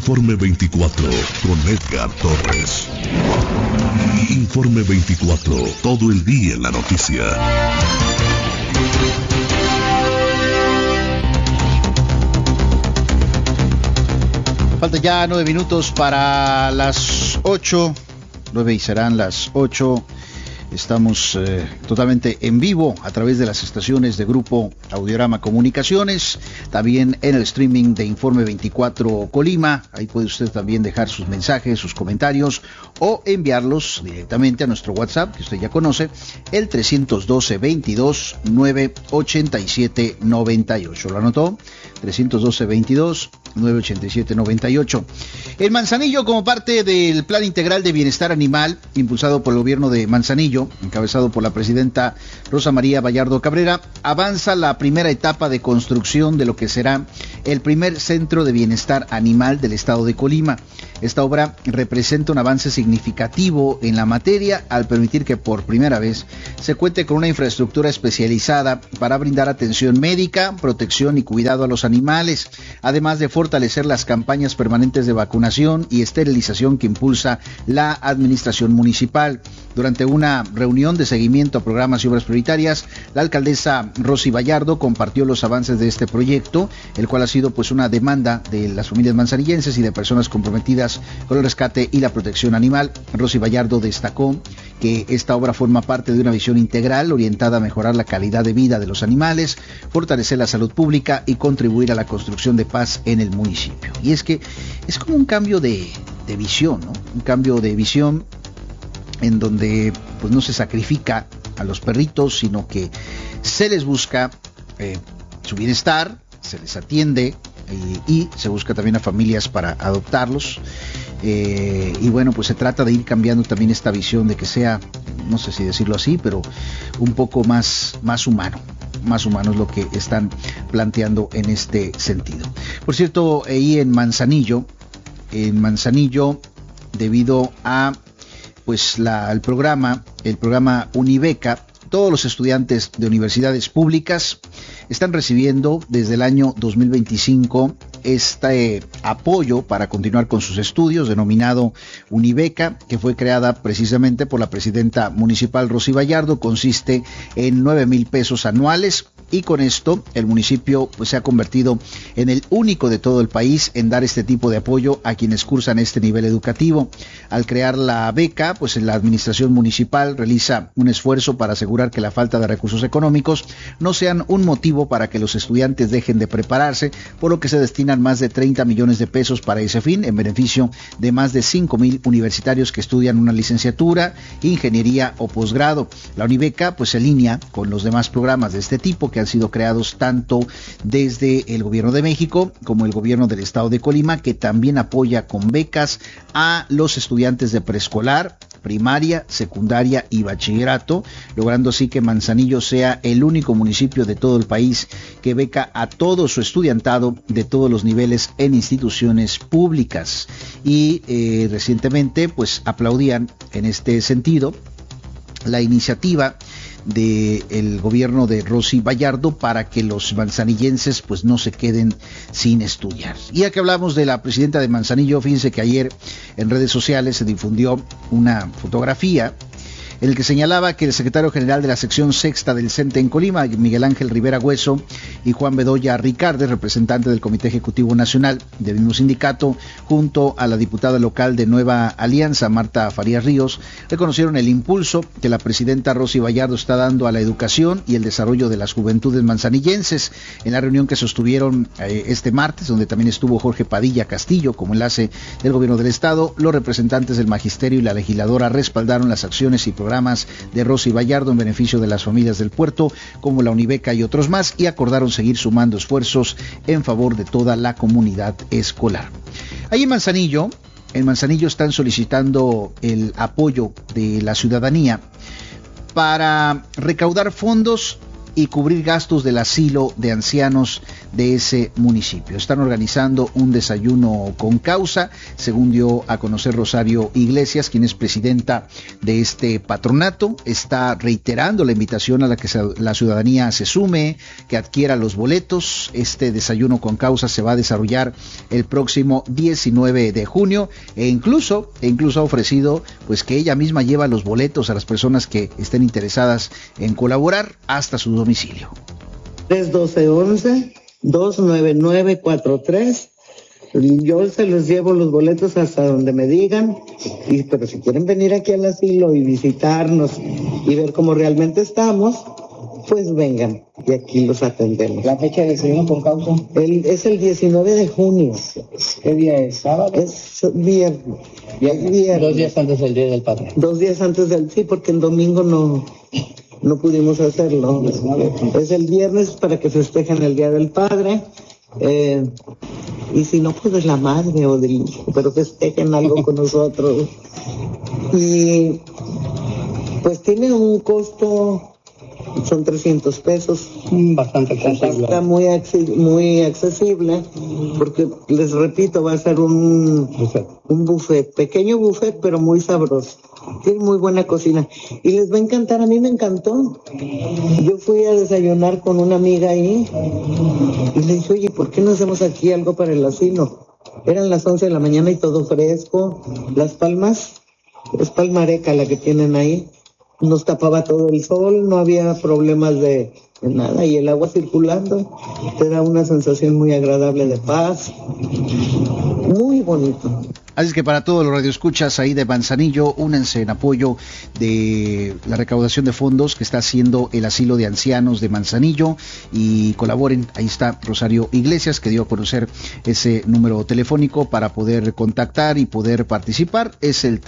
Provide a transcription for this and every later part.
Informe 24 con Edgar Torres. Informe 24, todo el día en la noticia. Falta ya 9 minutos para las 8, 9 y serán las 8. Estamos totalmente en vivo a través de las estaciones de Grupo Audiorama Comunicaciones, también en el streaming de Informe 24 Colima. Ahí puede usted también dejar sus mensajes, sus comentarios o enviarlos directamente a nuestro WhatsApp, que usted ya conoce, el 312-22-987-98. ¿Lo anotó? 312-22-987-98. El Manzanillo, como parte del Plan Integral de Bienestar Animal, impulsado por el gobierno de Manzanillo, encabezado por la presidenta Rosa María Vallardo Cabrera, avanza la primera etapa de construcción de lo que será el primer centro de bienestar animal del estado de Colima. Esta obra representa un avance significativo en la materia al permitir que por primera vez se cuente con una infraestructura especializada para brindar atención médica, protección y cuidado a los animales, además de fortalecer las campañas permanentes de vacunación y esterilización que impulsa la administración municipal. Durante una reunión de seguimiento a programas y obras prioritarias, la alcaldesa Rosy Vallardo compartió los avances de este proyecto, el cual ha sido pues una demanda de las familias manzanillenses y de personas comprometidas con el rescate y la protección animal. Rosy Vallardo destacó que esta obra forma parte de una visión integral orientada a mejorar la calidad de vida de los animales, fortalecer la salud pública y contribuir a la construcción de paz en el municipio. Y es que es como un cambio de visión, ¿no? Un cambio de visión en donde pues no se sacrifica a los perritos, sino que se les busca su bienestar, se les atiende y se busca también a familias para adoptarlos. Y bueno, pues se trata de ir cambiando también esta visión de que sea, no sé si decirlo así, pero un poco más humano. Más humano es lo que están planteando en este sentido. Por cierto, ahí en Manzanillo, debido a pues el programa Unibeca, todos los estudiantes de universidades públicas están recibiendo desde el año 2025 este apoyo para continuar con sus estudios, denominado Unibeca, que fue creada precisamente por la presidenta municipal Rosy Vallardo. Consiste en 9,000 pesos anuales, y con esto el municipio pues se ha convertido en el único de todo el país en dar este tipo de apoyo a quienes cursan este nivel educativo. Al crear la beca, pues la administración municipal realiza un esfuerzo para asegurar que la falta de recursos económicos no sean un motivo para que los estudiantes dejen de prepararse, por lo que se destinan más de 30 millones de pesos para ese fin, en beneficio de más de 5,000 universitarios que estudian una licenciatura, ingeniería o posgrado. La Unibeca pues se alinea con los demás programas de este tipo que han sido creados tanto desde el gobierno de México como el gobierno del estado de Colima, que también apoya con becas a los estudiantes de preescolar, primaria, secundaria y bachillerato, logrando así que Manzanillo sea el único municipio de todo el país que beca a todo su estudiantado de todos los niveles en instituciones públicas. Y recientemente pues aplaudían en este sentido la iniciativa del gobierno de Rosy Vallardo para que los manzanillenses pues no se queden sin estudiar. Y ya que hablamos de la presidenta de Manzanillo, fíjense que ayer en redes sociales se difundió una fotografía en el que señalaba que el secretario general de la sección sexta del CENTE en Colima, Miguel Ángel Rivera Hueso, y Juan Bedoya Ricardes, representante del Comité Ejecutivo Nacional del mismo sindicato, junto a la diputada local de Nueva Alianza, Marta Farías Ríos, reconocieron el impulso que la presidenta Rosy Vallardo está dando a la educación y el desarrollo de las juventudes manzanillenses. En la reunión que sostuvieron este martes, donde también estuvo Jorge Padilla Castillo como enlace del gobierno del estado, los representantes del magisterio y la legisladora respaldaron las acciones y programas de Rosy Vallardo en beneficio de las familias del puerto, como la Unibeca y otros más, y acordaron seguir sumando esfuerzos en favor de toda la comunidad escolar. Ahí en Manzanillo están solicitando el apoyo de la ciudadanía para recaudar fondos y cubrir gastos del asilo de ancianos de ese municipio. Están organizando un desayuno con causa, según dio a conocer Rosario Iglesias, quien es presidenta de este patronato. Está reiterando la invitación a la que la ciudadanía se sume, que adquiera los boletos. Este desayuno con causa se va a desarrollar el próximo 19 de junio e incluso ha ofrecido pues que ella misma lleva los boletos a las personas que estén interesadas en colaborar hasta su domicilio. 312-11-299-43. Yo se los llevo los boletos hasta donde me digan, pero si quieren venir aquí al asilo y visitarnos y ver cómo realmente estamos, pues vengan y aquí los atendemos. ¿La fecha de desayuno con causa? Es el 19 de junio. ¿Qué día es? ¿Sábado? Es viernes. 2 días antes del Día del Padre. 2 días antes sí, porque el domingo no pudimos hacerlo. Es el viernes para que festejen el Día del Padre. Y si no, pues es la madre o del hijo, pero festejen algo con nosotros. Y pues tiene un costo, son 300 pesos. Bastante accesible. Está muy accesible, porque les repito, va a ser un buffet, pequeño buffet, pero muy sabroso. Tiene muy buena cocina y les va a encantar. A mí me encantó. Yo fui a desayunar con una amiga ahí y le dije, oye, ¿por qué no hacemos aquí algo para el asilo? Eran las 11 de la mañana y todo fresco. Las palmas, es palmareca la que tienen ahí. Nos tapaba todo el sol, no había problemas de nada, y el agua circulando te da una sensación muy agradable de paz, muy bonito. Así es que para todos los radioescuchas ahí de Manzanillo, únanse en apoyo de la recaudación de fondos que está haciendo el asilo de ancianos de Manzanillo y colaboren. Ahí está Rosario Iglesias, que dio a conocer ese número telefónico para poder contactar y poder participar. Es el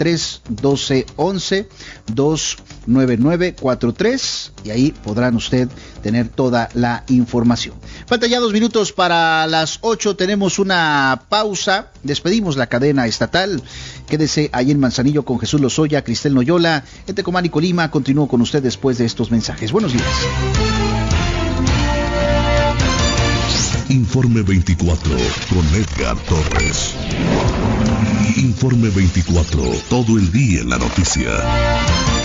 312-11-299-43 y ahí podrán usted tener toda la información. Falta ya 2 minutos para las 8, tenemos una pausa, despedimos la cadena estatal. Quédese ahí en Manzanillo con Jesús Lozoya, Cristel Noyola, en Tecomán y Colima. Continúo con usted después de estos mensajes. Buenos días. Informe 24 con Edgar Torres. Informe 24, todo el día en la noticia.